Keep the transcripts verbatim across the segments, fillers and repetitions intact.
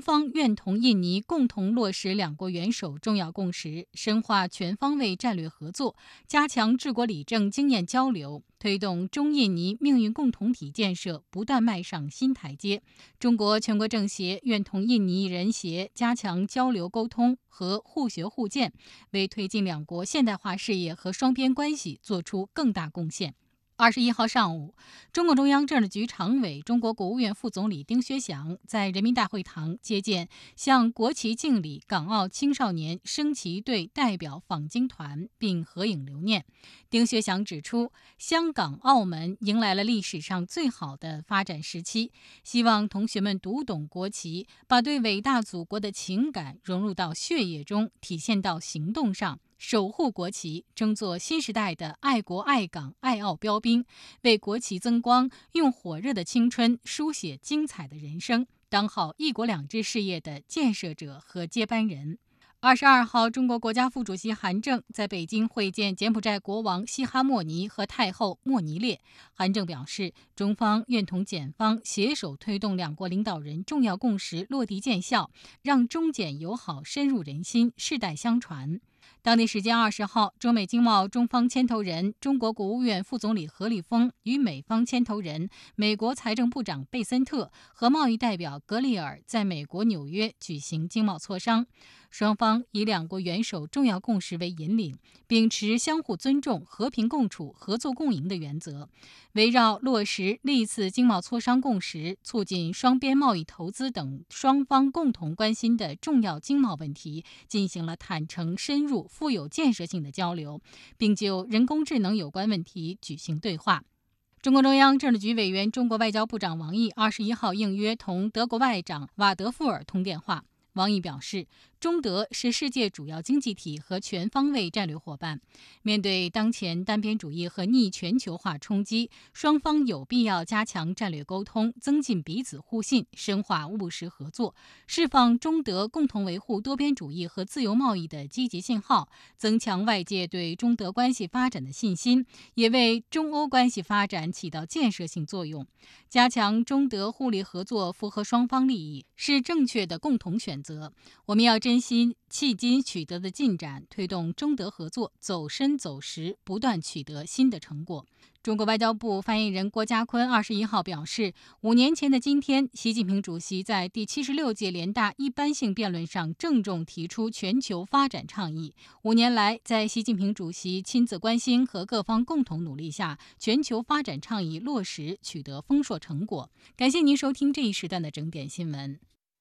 方愿同印尼共同落实两国元首重要共识，深化全方位战略合作，加强治国理政经验交流，推动中印尼命运共同体建设不断迈上新台阶。中国全国政协愿同印尼人协加强交流沟通和互学互鉴，为推进两国现代化事业和双边关系做出更大贡献。二十一号上午，中共中央政治局常委、中国国务院副总理丁薛祥在人民大会堂接见向国旗敬礼港澳青少年升旗队代表访京团，并合影留念。丁薛祥指出，香港、澳门迎来了历史上最好的发展时期，希望同学们读懂国旗，把对伟大祖国的情感融入到血液中，体现到行动上。守护国旗，争做新时代的爱国爱港爱澳标兵，为国旗增光，用火热的青春书写精彩的人生，当好一国两制事业的建设者和接班人。二十二号，中国国家副主席韩正在北京会见柬埔寨国王西哈莫尼和太后莫尼列。韩正表示，中方愿同柬方携手推动两国领导人重要共识落地见效，让中柬友好深入人心，世代相传。当地时间二十号，中美经贸中方牵头人、中国国务院副总理何立峰与美方牵头人、美国财政部长贝森特和贸易代表格里尔在美国纽约举行经贸磋商。双方以两国元首重要共识为引领，秉持相互尊重、和平共处、合作共赢的原则，围绕落实历次经贸磋商共识、促进双边贸易投资等双方共同关心的重要经贸问题，进行了坦诚、深入、富有建设性的交流，并就人工智能有关问题举行对话。中共中央政治局委员、中国外交部长王毅二十一号应约同德国外长瓦德富尔通电话。王毅表示，中德是世界主要经济体和全方位战略伙伴。面对当前单边主义和逆全球化冲击，双方有必要加强战略沟通，增进彼此互信，深化务实合作，释放中德共同维护多边主义和自由贸易的积极信号，增强外界对中德关系发展的信心，也为中欧关系发展起到建设性作用。加强中德互利合作符合双方利益，是正确的共同选择。我们要珍惜迄今取得的进展，推动中德合作走深走实，不断取得新的成果。中国外交部发言人郭家坤二十一号表示，五年前的今天，习近平主席在第七十六届联大一般性辩论上郑重提出全球发展倡议。五年来，在习近平主席亲自关心和各方共同努力下，全球发展倡议落实取得丰硕成果。感谢您收听这一时段的整点新闻。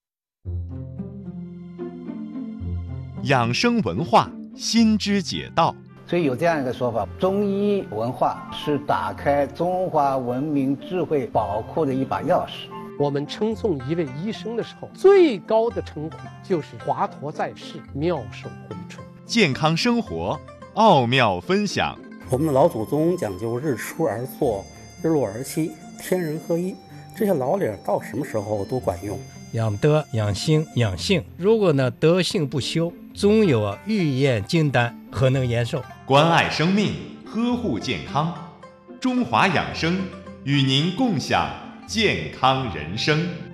养生文化，心知解道。 所以有这样一个说法，中医文化是打开中华文明智慧宝库的一把钥匙。 我们称颂一位医生的时候，最高的称呼就是华佗在世，妙手回春。 健康生活，奥妙分享。 我们的老祖宗讲究日出而作，日落而息，天人合一，这些老理到什么时候都管用。 养德、养心、养性，如果呢德性不修，终有啊欲验金丹，何能延寿？ 关爱生命，呵护健康，中华养生与您共享健康人生。